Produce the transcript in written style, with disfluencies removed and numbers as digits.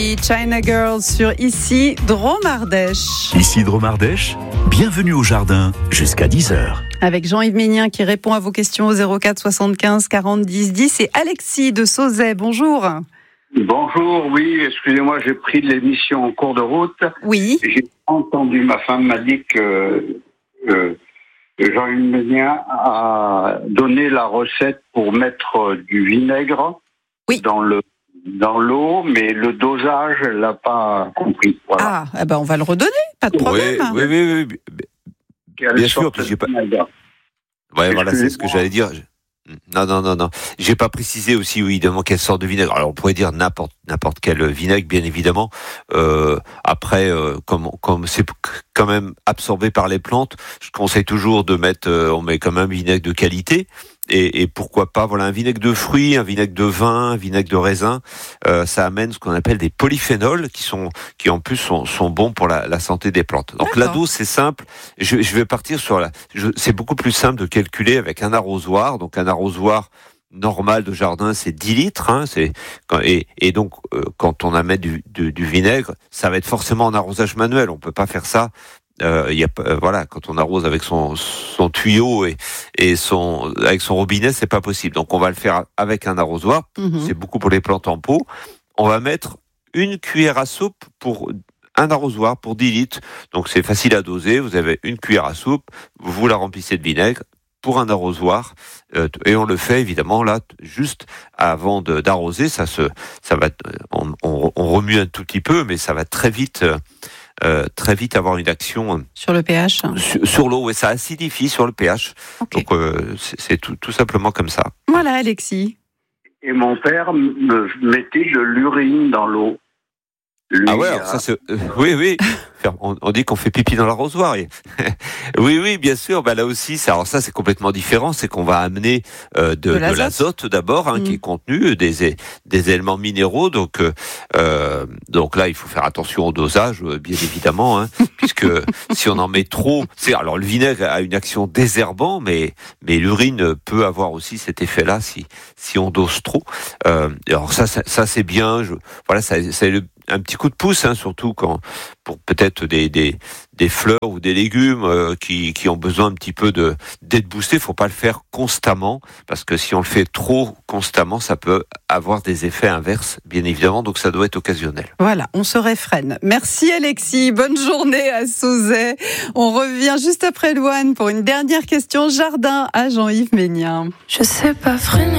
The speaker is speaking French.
Bowie, China Girl sur Ici Dromardèche. Ici Dromardèche, bienvenue au jardin jusqu'à 10h. Avec Jean-Yves Ménien qui répond à vos questions au 04 75 40 10 10 et Alexis de Sauzet. Bonjour. Bonjour, oui, excusez-moi, j'ai pris l'émission en cours de route. Oui. J'ai entendu, ma femme m'a dit que Jean-Yves Ménien a donné la recette pour mettre du vinaigre dans l'eau, mais le dosage, elle l'a pas compris. Voilà. Ah, on va le redonner, pas de problème. Oui. Bien sûr, puis j'ai pas. Ouais, voilà, c'est ce que j'allais dire. Non. J'ai pas précisé aussi, oui, évidemment, quelle sorte de vinaigre. Alors, on pourrait dire n'importe quel vinaigre, bien évidemment. Après, comme c'est quand même absorbé par les plantes, je conseille toujours de mettre, on met quand même un vinaigre de qualité. Et pourquoi pas, voilà, un vinaigre de fruits, un vinaigre de vin, un vinaigre de raisin, ça amène ce qu'on appelle des polyphénols qui en plus sont bons pour la santé des plantes. Donc la dose, c'est simple. Je vais partir sur c'est beaucoup plus simple de calculer avec un arrosoir. Donc un arrosoir normal de jardin, c'est 10 litres, et donc quand on amène du vinaigre, ça va être forcément en arrosage manuel. On peut pas faire ça. Quand on arrose avec son tuyau et avec son robinet, c'est pas possible. Donc on va le faire avec un arrosoir. C'est beaucoup pour les plantes en pot. On va mettre une cuillère à soupe pour un arrosoir pour 10 litres. Donc c'est facile à doser. Vous avez une cuillère à soupe, vous la remplissez de vinaigre pour un arrosoir, et on le fait évidemment là juste avant d'arroser. On remue un tout petit peu, mais ça va très vite avoir une action sur le pH, sur l'eau, et ça acidifie sur le pH. Okay. Donc c'est tout simplement comme ça. Voilà, Alexis. Et mon père me mettait de l'urine dans l'eau. Ah ouais, alors ça c'est oui. On dit qu'on fait pipi dans l'arrosoir. Oui, bien sûr. Là aussi, ça c'est complètement différent. C'est qu'on va amener de l'azote d'abord, qui est contenu, des éléments minéraux. Donc là, il faut faire attention au dosage, bien évidemment, puisque si on en met trop, alors le vinaigre a une action désherbant, mais l'urine peut avoir aussi cet effet-là si on dose trop. Alors ça c'est bien. C'est un petit coup de pouce, surtout pour peut-être des fleurs ou des légumes qui ont besoin un petit peu d'être boostés. Faut pas le faire constamment, parce que si on le fait trop constamment, ça peut avoir des effets inverses, bien évidemment. Donc ça doit être occasionnel. Voilà, on se réfrène. Merci Alexis, bonne journée à Sauzet. On revient juste après Louane pour une dernière question jardin à Jean-Yves Ménien. Je sais pas freiner.